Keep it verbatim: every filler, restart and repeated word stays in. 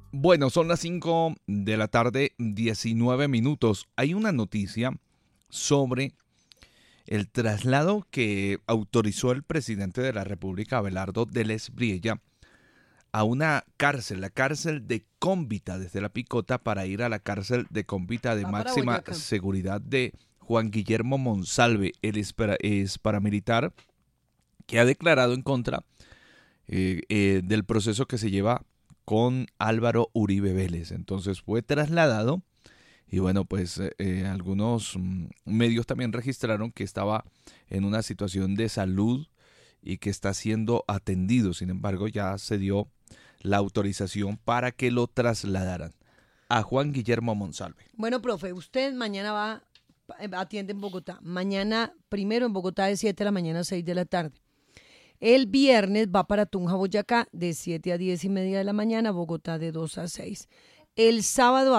Bueno, son las cinco de la tarde, diecinueve minutos. Hay una noticia sobre el traslado que autorizó el presidente de la República, Abelardo del Espriella, a una cárcel, la cárcel de Cómbita, desde La Picota, para ir a la cárcel de Cómbita de Va para máxima Boyacá. seguridad de Juan Guillermo Monsalve. Él es, para- es paramilitar que ha declarado en contra eh, eh, del proceso que se lleva con Álvaro Uribe Vélez. Entonces fue trasladado y bueno, pues eh, eh, algunos mm, medios también registraron que estaba en una situación de salud y que está siendo atendido. Sin embargo, ya se dio la autorización para que lo trasladaran a Juan Guillermo Monsalve. Bueno, profe, usted mañana va, eh, atiende en Bogotá. Mañana, primero en Bogotá de siete de la mañana a seis de la tarde. El viernes va para Tunja, Boyacá, de siete a diez y media de la mañana, Bogotá de dos a seis. El sábado